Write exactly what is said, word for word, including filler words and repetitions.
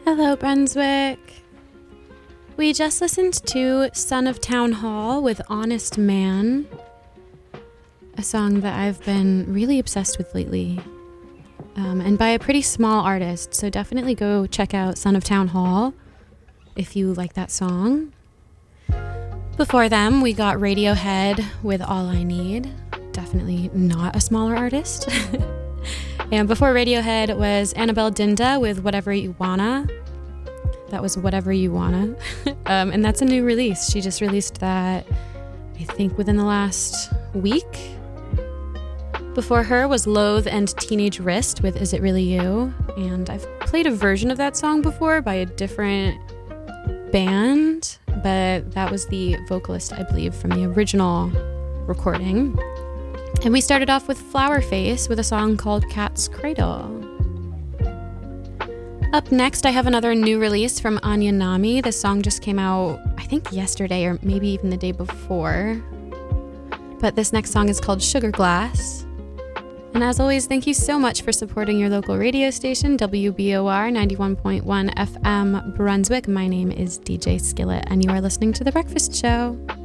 Hello, Brunswick. We just listened to Son of Town Hall with Honest Man, a song that I've been really obsessed with lately, um, and by a pretty small artist, so definitely go check out Son of Town Hall if you like that song. Before them, we got Radiohead with All I Need, definitely not a smaller artist. And before Radiohead was Annabelle Dinda with Whatever You Wanna. That was Whatever You Wanna. um, and that's a new release. She just released that, I think, within the last week. Before her was Loathe and Teenage Wrist with Is It Really You? And I've played a version of that song before by a different band, but that was the vocalist, I believe, from the original recording. And we started off with Flower Face with a song called Cat's Cradle. Up next, I have another new release from Anya Nami. This song just came out, I think, yesterday or maybe even the day before. But this next song is called Sugar Glass. And as always, thank you so much for supporting your local radio station, W B O R ninety-one point one F M Brunswick. My name is D J Skillet, and you are listening to The Breakfast Show.